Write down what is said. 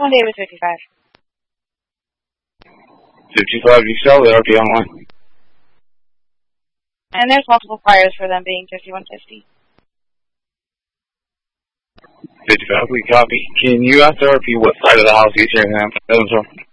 One day was 55. 55, you sell the RP online. And there's multiple priors for them being 5150. 55, we copy. Can you ask the RP what side of the house he's hearing them from?